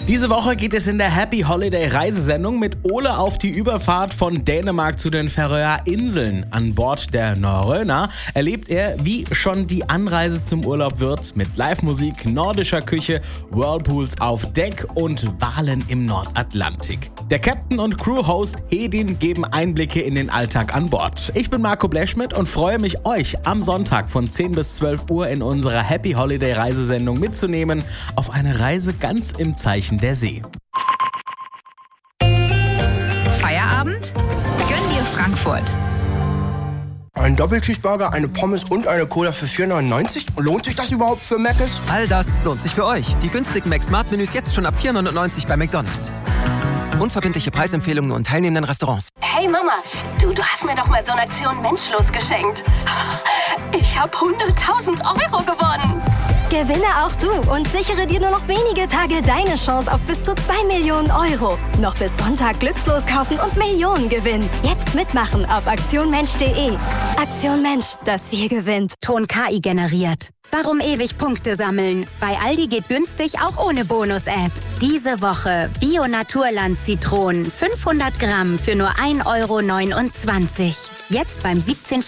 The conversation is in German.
Diese Woche geht es in der Happy Holiday Reisesendung mit Ole auf die Überfahrt von Dänemark zu den Färöer Inseln. An Bord der Norröna erlebt er, wie schon die Anreise zum Urlaub wird, mit Live-Musik, nordischer Küche, Whirlpools auf Deck und Walen im Nordatlantik. Der Captain und Crew-Host Hedin geben Einblicke in den Alltag an Bord. Ich bin Marco Bleschmidt und freue mich, euch am Sonntag von 10 bis 12 Uhr in unserer Happy Holiday Reisesendung mitzunehmen auf eine Reise ganz im Zeichen der See. Feierabend? Gönn dir Frankfurt. Ein Doppelcheeseburger, eine Pommes und eine Cola für 4,99? Lohnt sich das überhaupt für Mc's? All das lohnt sich für euch. Die günstigen Mac-Smart-Menüs jetzt schon ab 4,99 bei McDonald's. Unverbindliche Preisempfehlungen nur in teilnehmenden Restaurants. Hey Mama, du hast mir doch mal so eine Aktion Menschlos geschenkt. Ich habe 100.000 Euro gewonnen. Gewinne auch du und sichere dir nur noch wenige Tage deine Chance auf bis zu 2 Millionen Euro. Noch bis Sonntag glückslos kaufen und Millionen gewinnen. Jetzt mitmachen auf aktionmensch.de. Aktion Mensch, das Wir gewinnt. Ton KI generiert. Warum ewig Punkte sammeln? Bei Aldi geht günstig auch ohne Bonus-App. Diese Woche Bio-Naturland-Zitronen 500 Gramm für nur 1,29 €. Jetzt beim 17